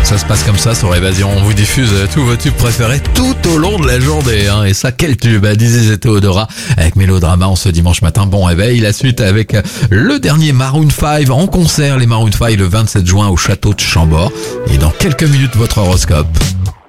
Ça se passe comme ça sur Évasion. On vous diffuse tous vos tubes préférés tout au long de la journée. Et ça, quel tube, disait Théodora avec Mélodrama en ce dimanche matin. Bon réveil. La suite avec le dernier Maroon 5 en concert. Les Maroon 5 le 27 juin au château de Chambord. Et dans quelques minutes, votre horoscope.